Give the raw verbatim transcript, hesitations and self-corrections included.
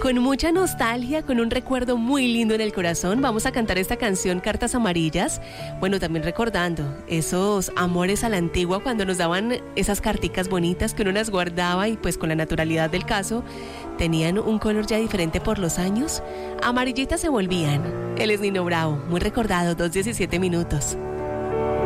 Con mucha nostalgia, con un recuerdo muy lindo en el corazón, vamos a cantar esta canción Cartas Amarillas. Bueno, también recordando esos amores a la antigua cuando nos daban esas carticas bonitas que uno las guardaba y pues con la naturalidad del caso tenían un color ya diferente por los años. Amarillitas se volvían. Él es Nino Bravo, muy recordado, dos diecisiete minutos.